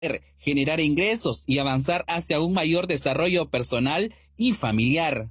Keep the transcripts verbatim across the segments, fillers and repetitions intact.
generar ingresos y avanzar hacia un mayor desarrollo personal y familiar.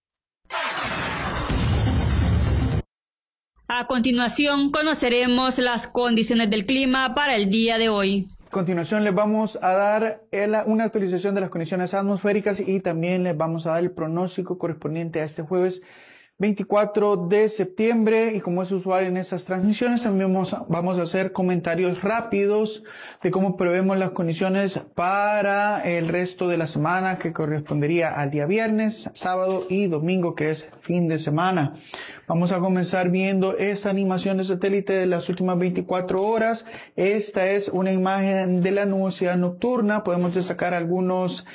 A continuación, conoceremos las condiciones del clima para el día de hoy. A continuación les vamos a dar el, una actualización de las condiciones atmosféricas y también les vamos a dar el pronóstico correspondiente a este jueves veinticuatro de septiembre, y como es usual en estas transmisiones, también vamos a, vamos a hacer comentarios rápidos de cómo prevemos las condiciones para el resto de la semana, que correspondería al día viernes, sábado y domingo, que es fin de semana. Vamos a comenzar viendo esta animación de satélite de las últimas veinticuatro horas. Esta es una imagen de la nubosidad nocturna. Podemos destacar algunos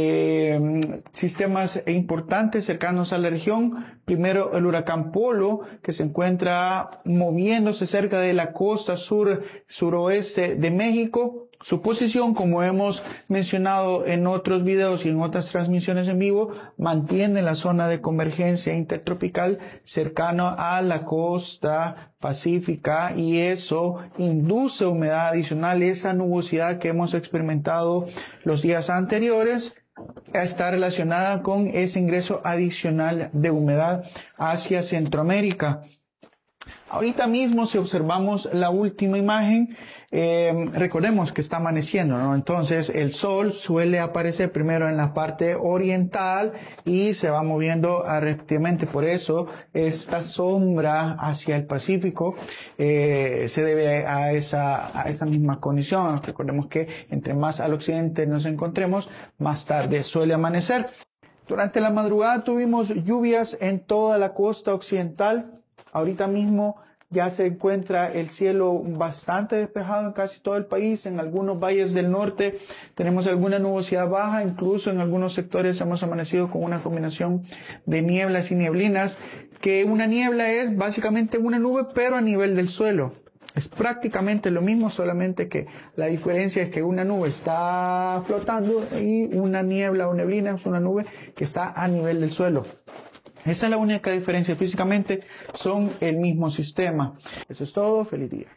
eh, sistemas importantes cercanos a la región. Primero, el huracán Polo, que se encuentra moviéndose cerca de la costa sur, suroeste de México. Su posición, como hemos mencionado en otros videos y en otras transmisiones en vivo, mantiene la zona de convergencia intertropical cercano a la costa pacífica, y eso induce humedad adicional. Esa nubosidad que hemos experimentado los días anteriores está relacionada con ese ingreso adicional de humedad hacia Centroamérica. Ahorita mismo, si observamos la última imagen, eh, recordemos que está amaneciendo, ¿no? Entonces el sol suele aparecer primero en la parte oriental y se va moviendo respectivamente. Por eso esta sombra hacia el Pacífico eh, se debe a esa, a esa misma condición. Recordemos que entre más al occidente nos encontremos, más tarde suele amanecer. Durante la madrugada tuvimos lluvias en toda la costa occidental. Ahorita mismo ya se encuentra el cielo bastante despejado en casi todo el país. En algunos valles del norte tenemos alguna nubosidad baja, incluso en algunos sectores hemos amanecido con una combinación de nieblas y nieblinas, que una niebla es básicamente una nube pero a nivel del suelo. Es prácticamente lo mismo, solamente que la diferencia es que una nube está flotando y una niebla o neblina es una nube que está a nivel del suelo. Esa es la única diferencia. Físicamente son el mismo sistema. Eso es todo. Feliz día.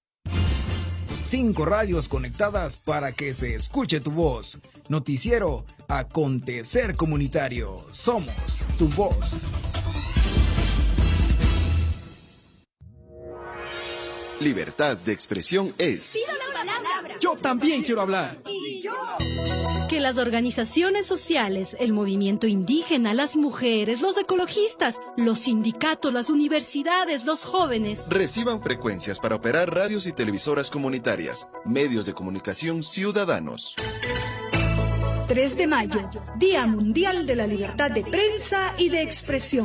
Cinco radios conectadas para que se escuche tu voz. Noticiero Acontecer Comunitario. Somos tu voz. Libertad de expresión es... ¡Pido la palabra! ¡Yo también quiero hablar! ¡Y yo! Que las organizaciones sociales, el movimiento indígena, las mujeres, los ecologistas, los sindicatos, las universidades, los jóvenes... reciban frecuencias para operar radios y televisoras comunitarias, medios de comunicación ciudadanos. tres de mayo, Día Mundial de la Libertad de Prensa y de Expresión.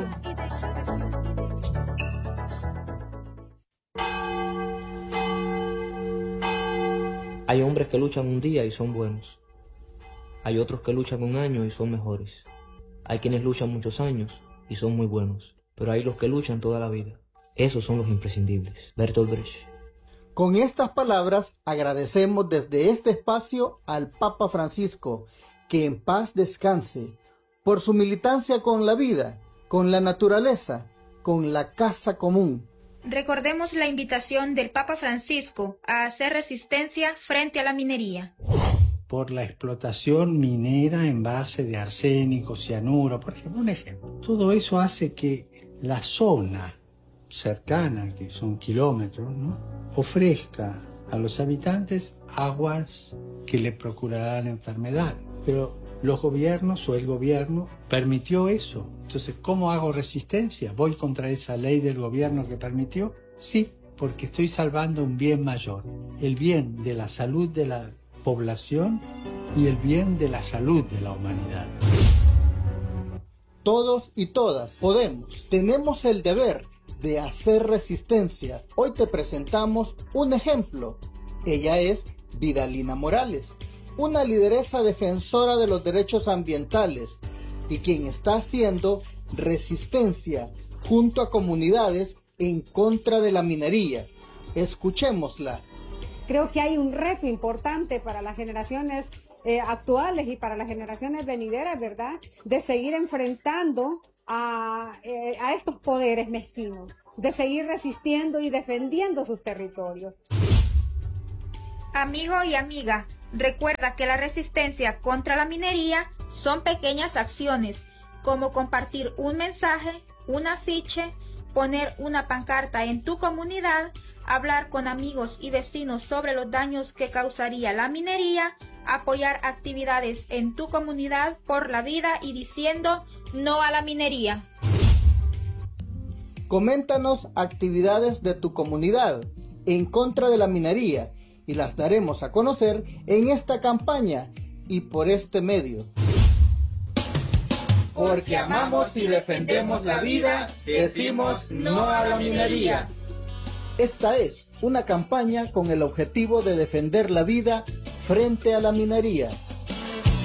Hay hombres que luchan un día y son buenos. Hay otros que luchan un año y son mejores. Hay quienes luchan muchos años y son muy buenos. Pero hay los que luchan toda la vida. Esos son los imprescindibles. Bertolt Brecht. Con estas palabras agradecemos desde este espacio al Papa Francisco, que en paz descanse, por su militancia con la vida, con la naturaleza, con la casa común. Recordemos la invitación del Papa Francisco a hacer resistencia frente a la minería. Por la explotación minera en base de arsénico, cianuro, por ejemplo, un ejemplo. Todo eso hace que la zona cercana, que son kilómetros, ¿no?, ofrezca a los habitantes aguas que le procurarán enfermedad. Pero los gobiernos o el gobierno permitió eso. Entonces, ¿cómo hago resistencia? ¿Voy contra esa ley del gobierno que permitió? Sí, porque estoy salvando un bien mayor, el bien de la salud de la población y el bien de la salud de la humanidad. Todos y todas podemos, tenemos el deber de hacer resistencia. Hoy te presentamos un ejemplo. Ella es Vidalina Morales, una lideresa defensora de los derechos ambientales y quien está haciendo resistencia junto a comunidades en contra de la minería. Escuchémosla. Creo que hay un reto importante para las generaciones eh, actuales y para las generaciones venideras, ¿verdad?, de seguir enfrentando a, eh, a estos poderes mezquinos, de seguir resistiendo y defendiendo sus territorios. Amigo y amiga, Recuerda que la resistencia contra la minería son pequeñas acciones, como compartir un mensaje, un afiche, poner una pancarta en tu comunidad, hablar con amigos y vecinos sobre los daños que causaría la minería, apoyar actividades en tu comunidad por la vida y diciendo no a la minería. Coméntanos actividades de tu comunidad en contra de la minería y las daremos a conocer en esta campaña y por este medio. Porque amamos y defendemos la vida, decimos no a la minería. Esta es una campaña con el objetivo de defender la vida frente a la minería.